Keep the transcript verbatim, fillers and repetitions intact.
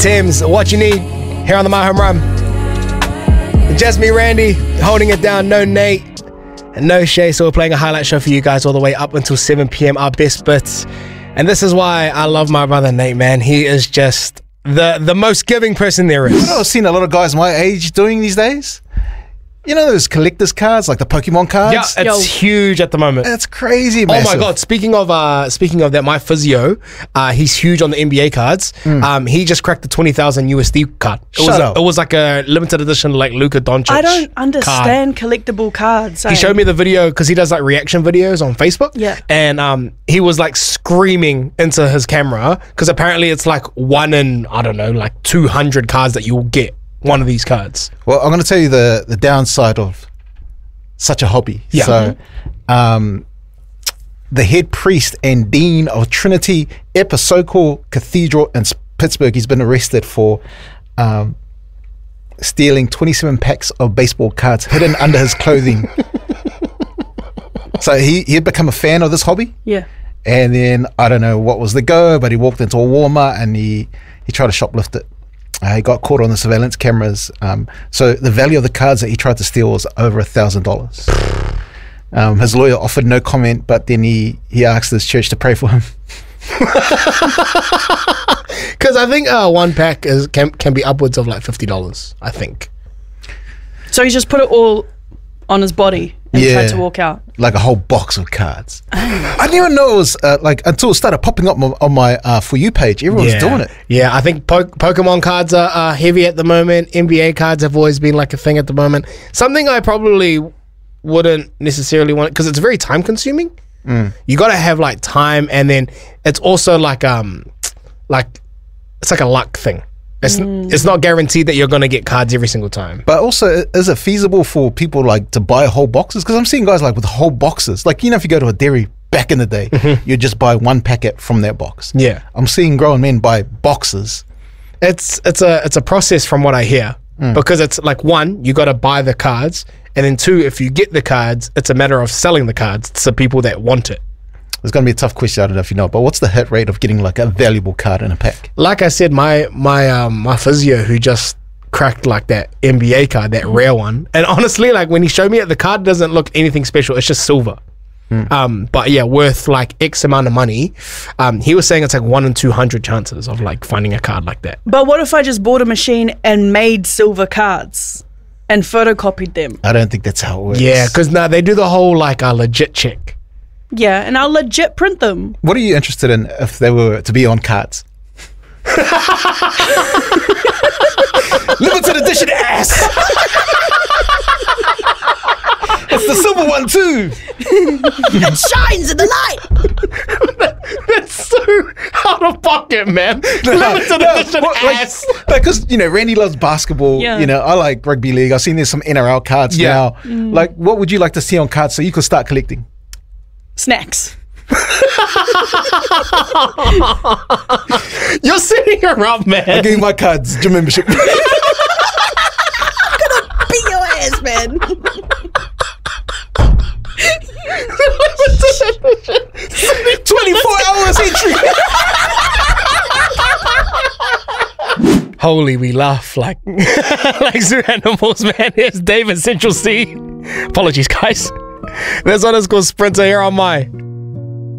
Thames, what you need here on the My Home Run. Just me, Randy, holding it down. No Nate and no Shay. So we're playing a highlight show for you guys all the way up until seven p.m. Our best bits. And this is why I love my brother Nate, man. He is just the the most giving person there is. You know, I've seen a lot of guys my age doing these days. You know those collector's cards, like the Pokemon cards? Yeah, it's Yo. huge at the moment. It's crazy, massive. Oh my God, speaking of uh, speaking of that, my physio, uh, he's huge on the N B A cards. Mm. Um, he just cracked the twenty thousand U S D card. It Shut was up. A, it was like a limited edition, like Luka Doncic I don't understand card. collectible cards. He showed me the video because he does like reaction videos on Facebook. Yeah. And um, he was like screaming into his camera because apparently it's like one in, I don't know, like two hundred cards that you'll get one of these cards. Well, I'm going to tell you the, the downside of such a hobby. Yeah. So, um, the head priest and dean of Trinity Episcopal Cathedral in Pittsburgh, he's been arrested for um, stealing twenty-seven packs of baseball cards hidden under his clothing. So he, he had become a fan of this hobby. Yeah. And then, I don't know what was the go, but he walked into a Walmart and he, he tried to shoplift it. Uh, he got caught on the surveillance cameras. Um, so the value of the cards that he tried to steal was over a thousand dollars. Um, his lawyer offered no comment, but then he, he asked his church to pray for him. Because I think uh, one pack is can can be upwards of like fifty dollars. I think. So he just put it all on his body and Yeah. tried to walk out. Like a whole box of cards. I didn't even know it was uh, like until it started popping up on my uh, For You page. Everyone's yeah. doing it. Yeah, I think po- Pokemon cards are uh, heavy at the moment. N B A cards have always been like a thing at the moment. Something I probably wouldn't necessarily want because it's very time consuming. Mm. You got to have like time, and then it's also like um like it's like a luck thing. It's mm. it's not guaranteed that you're going to get cards every single time. But also, is it feasible for people like to buy whole boxes? Because I'm seeing guys like with whole boxes. Like, you know, if you go to a dairy back in the day, mm-hmm. you just buy one packet from that box. Yeah. I'm seeing grown men buy boxes. It's it's a it's a process from what I hear. Mm. Because it's like, one, you got to buy the cards, and then two, if you get the cards, it's a matter of selling the cards to people that want it. It's going to be a tough question, I don't know if you know, but what's the hit rate of getting like a valuable card in a pack? Like I said, my my um my physio who just cracked like that N B A card, that rare one, and honestly, like when he showed me it, the card doesn't look anything special. It's just silver. Mm. Um, but yeah, worth like X amount of money. Um, he was saying it's like one in two hundred chances of like finding a card like that. But what if I just bought a machine and made silver cards and photocopied them? I don't think that's how it works. Yeah, because now nah, they do the whole like a uh, legit check. Yeah, and I'll legit print them. What are you interested in if they were to be on cards? Limited edition ass. It's the silver one too. It shines in the light. that, that's so out of pocket, man. No, Limited no, edition what, ass. Like, because you know Randy loves basketball. Yeah. You know, I like rugby league. I've seen there's some N R L cards Yeah. now. Mm. Like, what would you like to see on cards so you could start collecting? Snacks. You're setting her up, man. I gave you my cards, gym membership. I'm gonna beat your ass, man. twenty-four hours entry. Holy, we laugh like like zoo animals, man. It's David Central C. Apologies, guys. This one is called Sprinter here on my